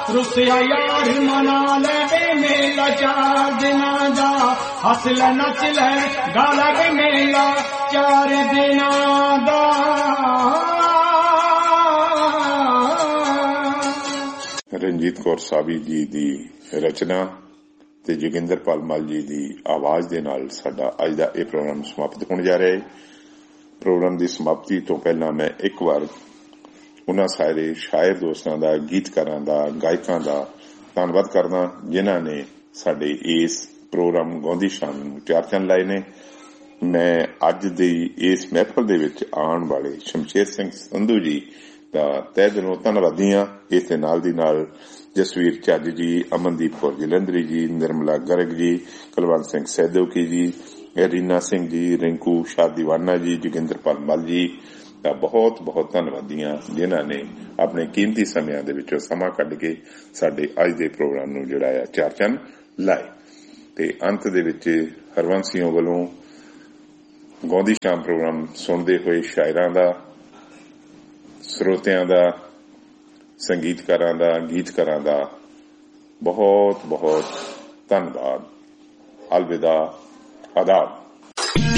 रुसिया यार मना ले मेला 4 दिनां दा हस ले नच ले गा ले मेला 4 दिनां दा। ਰਣਜੀਤ ਕੌਰ ਸਾਬੀ ਜੀ ਦੀ ਰਚਨਾ ਤੇ ਜੋਗਿੰਦਰਪਾਲ ਮੱਲ ਜੀ ਦੀ ਆਵਾਜ਼ ਦੇ ਨਾਲ ਸਾਡਾ ਅੱਜ ਦਾ ਇਹ ਪ੍ਰੋਗਰਾਮ ਸਮਾਪਤ ਹੋਣ ਜਾ ਰਿਹਾ ਹੈ। ਪ੍ਰੋਗਰਾਮ ਦੀ ਸਮਾਪਤੀ ਤੋਂ ਪਹਿਲਾਂ ਮੈਂ ਇੱਕ ਵਾਰ ਉਹਨਾਂ ਸਾਰੇ ਸ਼ਾਇਰ ਦੋਸਤਾਂ ਦਾ, ਗੀਤਕਾਰਾਂ ਦਾ, ਗਾਇਕਾਂ ਦਾ ਧੰਨਵਾਦ ਕਰਦਾ ਜਿਨ੍ਹਾਂ ਨੇ ਸਾਡੇ ਇਸ ਪ੍ਰੋਗਰਾਮ ਗਾਉਂਦੀ ਸ਼ਾਮ ਨੂੰ 4 ਚੰਨ ਲਾਏ ਨੇ। ਮੈਂ ਅੱਜ ਦੀ ਇਸ ਮਹਿਫਲ ਦੇ ਵਿੱਚ ਆਉਣ ਵਾਲੇ ਸ਼ਮਸ਼ੇਰ ਸਿੰਘ ਸੰਧੂ ਜੀ ਦਾ ਤਹਿ ਦਿਲੋਂ ਧੰਨਵਾਦੀ ਹਾਂ। ਇਸ ਦੇ ਨਾਲ ਦੀ ਨਾਲ ਜਸਵੀਰ ਚੱਜ ਜੀ, ਅਮਨਦੀਪ ਕੌਰ ਜਲੰਧਰੀ ਜੀ, ਨਿਰਮਲਾ ਗਰਗ ਜੀ, ਕੁਲਵੰਤ ਸਿੰਘ ਸੈਦੋਕੀ ਜੀ, ਰੀਨਾ ਸਿੰਘ ਜੀ, ਰਿੰਕੂ ਸ਼ਾਹ ਦੀਵਾਨਾ ਜੀ, ਜੋਗਿੰਦਰਪਾਲ ਮੱਲ ਜੀ ਦਾ ਬਹੁਤ ਬਹੁਤ ਧੰਨਵਾਦੀ ਹਾਂ ਜਿਨ੍ਹਾਂ ਨੇ ਆਪਣੇ ਕੀਮਤੀ ਸਮਿਆਂ ਦੇ ਵਿੱਚੋਂ ਸਮਾਂ ਕੱਢ ਕੇ ਸਾਡੇ ਅੱਜ ਦੇ ਪ੍ਰੋਗਰਾਮ ਨੂੰ ਜਿਹੜਾ ਆ 4 ਚੰਨ ਲਾਏ। ਤੇ ਅੰਤ ਦੇ ਵਿੱਚ ਹਰਵੰਸ ਸਿੰਘ ਵੱਲੋਂ ਗਾਉਂਦੀ ਸ਼ਾਮ ਪ੍ਰੋਗਰਾਮ ਸੁਣਦੇ ਹੋਏ ਸ਼ਾਇਰਾਂ ਦਾ, ਸਰੋਤਿਆਂ ਦਾ, ਸੰਗੀਤਕਾਰਾਂ ਦਾ, ਗੀਤਕਾਰਾਂ ਦਾ ਬਹੁਤ ਬਹੁਤ ਧੰਨਵਾਦ। ਅਲਵਿਦਾ, ਆਦਾਬ।